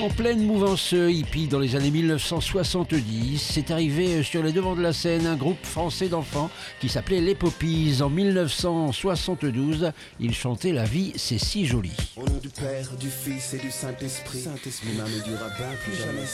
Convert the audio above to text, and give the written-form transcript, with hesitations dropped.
En pleine mouvance hippie dans les années 1970, c'est arrivé sur les devants de la scène un groupe français d'enfants qui s'appelait les Poppies. En 1972, ils chantaient La vie c'est si joli. Au nom du Père, du Fils et du Saint-Esprit, mon âme du rabbin, plus jamais